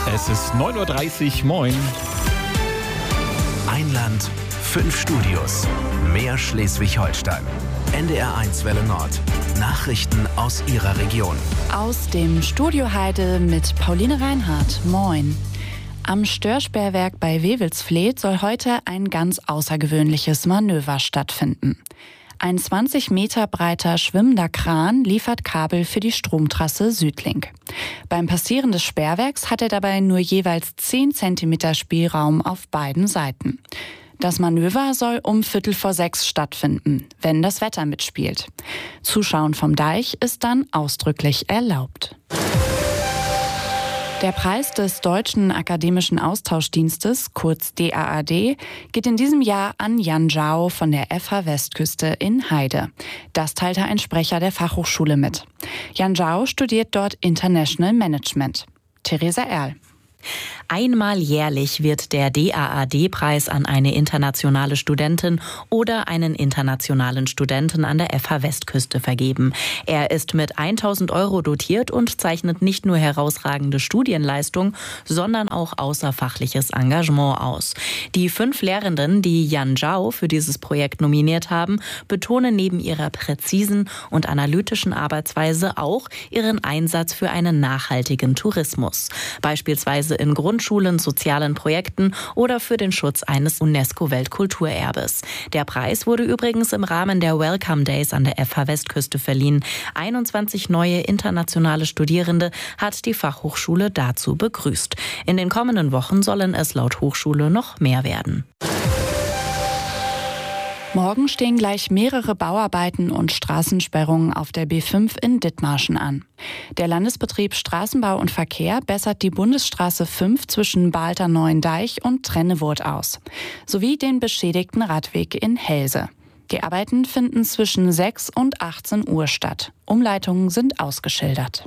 Es ist 9:30 Uhr, moin. Ein Land, 5 Studios, mehr Schleswig-Holstein. NDR1 Welle Nord. Nachrichten aus Ihrer Region. Aus dem Studio Heide mit Pauline Reinhardt. Moin. Am Störsperrwerk bei Wewelsfleth soll heute ein ganz außergewöhnliches Manöver stattfinden. Ein 20 Meter breiter schwimmender Kran liefert Kabel für die Stromtrasse Südlink. Beim Passieren des Sperrwerks hat er dabei nur jeweils 10 Zentimeter Spielraum auf beiden Seiten. Das Manöver soll um 5:45 stattfinden, wenn das Wetter mitspielt. Zuschauen vom Deich ist dann ausdrücklich erlaubt. Der Preis des Deutschen Akademischen Austauschdienstes, kurz DAAD, geht in diesem Jahr an Jan Zhao von der FH Westküste in Heide. Das teilte ein Sprecher der Fachhochschule mit. Jan Zhao studiert dort International Management. Theresa Erl. Einmal jährlich wird der DAAD-Preis an eine internationale Studentin oder einen internationalen Studenten an der FH Westküste vergeben. Er ist mit 1.000 € dotiert und zeichnet nicht nur herausragende Studienleistung, sondern auch außerfachliches Engagement aus. Die 5 Lehrenden, die Jan Zhao für dieses Projekt nominiert haben, betonen neben ihrer präzisen und analytischen Arbeitsweise auch ihren Einsatz für einen nachhaltigen Tourismus. Beispielsweise in Grundschulen, sozialen Projekten oder für den Schutz eines UNESCO-Weltkulturerbes. Der Preis wurde übrigens im Rahmen der Welcome Days an der FH Westküste verliehen. 21 neue internationale Studierende hat die Fachhochschule dazu begrüßt. In den kommenden Wochen sollen es laut Hochschule noch mehr werden. Morgen stehen gleich mehrere Bauarbeiten und Straßensperrungen auf der B5 in Dithmarschen an. Der Landesbetrieb Straßenbau und Verkehr bessert die Bundesstraße 5 zwischen Balter-Neuendeich und Trennewurth aus, sowie den beschädigten Radweg in Helse. Die Arbeiten finden zwischen 6 und 18 Uhr statt. Umleitungen sind ausgeschildert.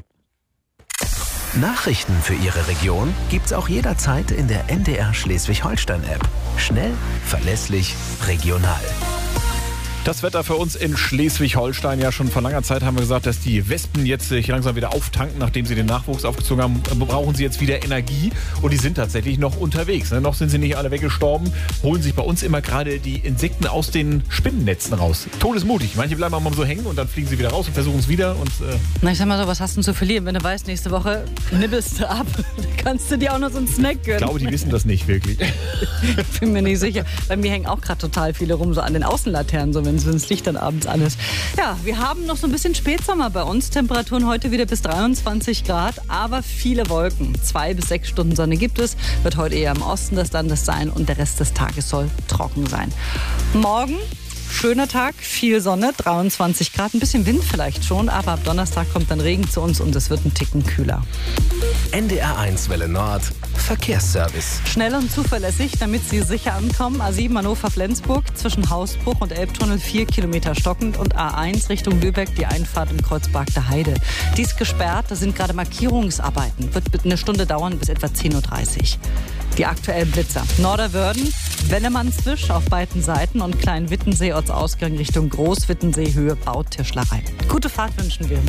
Nachrichten für Ihre Region gibt's auch jederzeit in der NDR Schleswig-Holstein-App. Schnell, verlässlich, regional. Das Wetter für uns in Schleswig-Holstein. Ja, schon vor langer Zeit haben wir gesagt, dass die Wespen jetzt sich langsam wieder auftanken, nachdem sie den Nachwuchs aufgezogen haben. Brauchen sie jetzt wieder Energie und die sind tatsächlich noch unterwegs. Noch sind sie nicht alle weggestorben, holen sich bei uns immer gerade die Insekten aus den Spinnennetzen raus. Todesmutig. Manche bleiben auch mal so hängen und dann fliegen sie wieder raus und versuchen es wieder. Na, ich sag mal so, was hast du denn zu verlieren, wenn du weißt, nächste Woche nibbelst du ab, kannst du dir auch noch so einen Snack gönnen. Ich glaube, die wissen das nicht wirklich. Ich bin mir nicht sicher. Bei mir hängen auch gerade total viele rum, so an den Außenlaternen, so wenn es Licht dann abends an ist. Ja, wir haben noch so ein bisschen Spätsommer bei uns. Temperaturen heute wieder bis 23 Grad, aber viele Wolken. 2 bis 6 Stunden Sonne gibt es. Wird heute eher im Osten des Landes sein und der Rest des Tages soll trocken sein. Morgen schöner Tag, viel Sonne, 23 Grad, ein bisschen Wind vielleicht schon, aber ab Donnerstag kommt dann Regen zu uns und es wird ein Ticken kühler. NDR1 Welle Nord, Verkehrsservice. Schnell und zuverlässig, damit Sie sicher ankommen. A7 Hannover-Flensburg, zwischen Hausbruch und Elbtunnel 4 Kilometer stockend und A1 Richtung Lübeck, die Einfahrt im Kreuzberg der Heide. Dies gesperrt, da sind gerade Markierungsarbeiten. Wird eine Stunde dauern bis etwa 10:30 Uhr. Die aktuellen Blitzer. Norderwörden, Wennemannswisch auf beiden Seiten und Klein-Wittensee, Ortsausgang Richtung Groß-Wittensee, Höhe Bautischlerei. Gute Fahrt wünschen wir.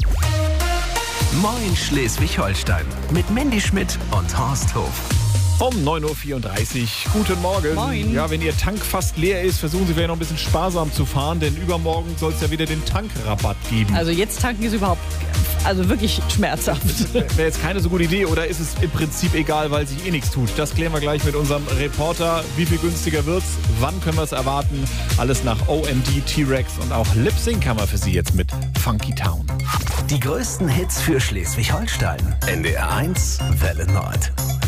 Moin Schleswig-Holstein mit Mandy Schmidt und Horst Hof. Um 9:34 Uhr. Guten Morgen. Moin. Ja, wenn Ihr Tank fast leer ist, versuchen Sie vielleicht noch ein bisschen sparsam zu fahren, denn übermorgen soll es ja wieder den Tankrabatt geben. Also jetzt tanken ist überhaupt, also wirklich schmerzhaft. Wäre jetzt keine so gute Idee oder ist es im Prinzip egal, weil sich eh nichts tut? Das klären wir gleich mit unserem Reporter. Wie viel günstiger wird's? Wann können wir es erwarten? Alles nach OMD, T-Rex und auch Lip Sync haben wir für Sie jetzt mit Funky Town. Die größten Hits für Schleswig-Holstein. NDR1 Welle Nord.